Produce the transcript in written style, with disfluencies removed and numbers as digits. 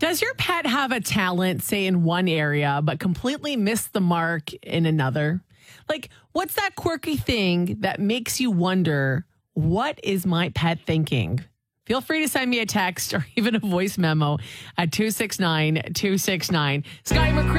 Does your pet have a talent, say, in one area, but completely miss the mark in another? Like, what's that quirky thing that makes you wonder, what is my pet thinking? Feel free to send me a text or even a voice memo at 269-269. Sky McCreary